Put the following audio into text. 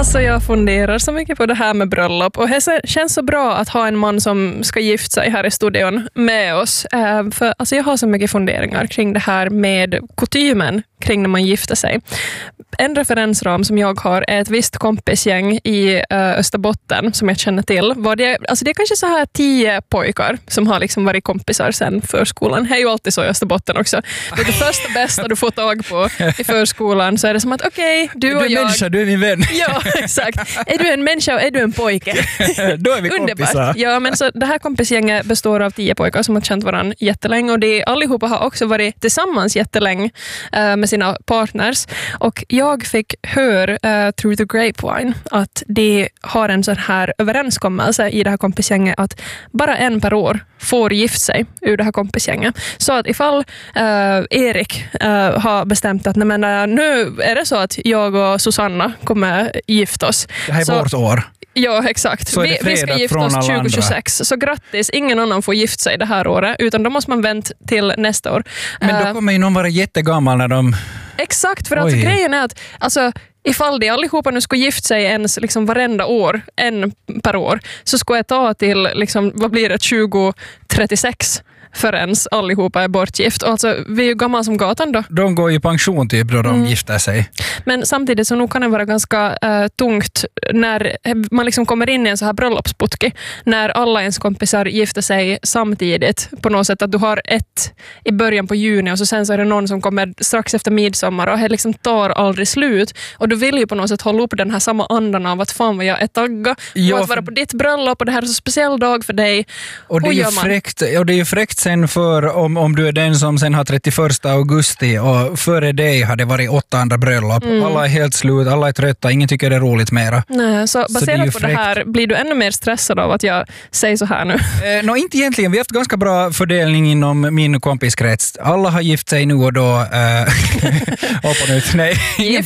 Alltså jag funderar så mycket på det här med bröllop och det känns så bra att ha en man som ska gifta sig här i studion med oss. För alltså jag har så mycket funderingar kring det här med kutymen kring när man gifter sig. En referensram som jag har är ett visst kompisgäng i Österbotten som jag känner till. Alltså det är kanske så här 10 pojkar som har liksom varit kompisar sedan förskolan. Det är ju alltid så i Österbotten också. Det är det första bästa du får tag på i förskolan, så är det som att okej, du och jag... Du är en människa, du är min vän. Ja, exakt. Är du en människa och är du en pojke? Då är vi kompisar. Ja, men så det här kompisgänget består av 10 pojkar som har känt varandra jättelänge och de allihopa har också varit tillsammans jättelänge med sina partners. Och jag fick höra through the grapevine att de har en sån här överenskommelse i det här kompisgänget att bara en per år får gift sig ur det här kompisgänget. Så att ifall Erik har bestämt att nu är det så att jag och Susanna kommer gifta oss. Det här är vårt år. Ja, exakt. Så vi ska gifta oss 2026. Så grattis, ingen annan får gifta sig det här året, utan då måste man vänta till nästa år. Men då kommer ju någon vara jättegammal när de... Exakt, för alltså grejen är att ifall de allihopa nu ska gifta sig ens liksom varenda år, en per år, så ska jag ta till liksom, vad blir det, 2036 förrän allihopa är bortgift. Och alltså, vi är ju gamla som gatan då. De går i pension typ då de gifter sig. Men samtidigt så nog kan det vara ganska tungt när man liksom kommer in i en så här bröllopsputki, när alla ens kompisar gifter sig samtidigt på något sätt, att du har ett i början på juni och så sen så är det någon som kommer strax efter midsommar och det liksom tar aldrig slut. Och du vill ju på något sätt hålla upp den här samma andan av att fan vad jag är tagga och att vara på ditt bröllop och det här är så speciell dag för dig. Och det är ju fräckt sen för om du är den som sen har 31 augusti och före dig har det varit 8 andra bröllop. Alla är helt slut, alla är trötta, ingen tycker det är roligt mera. Nej, så baserat på det här, blir du ännu mer stressad av att jag säger så här nu? Inte egentligen, vi har haft ganska bra fördelning inom min kompiskrets. Alla har gift sig nu och då. Nej,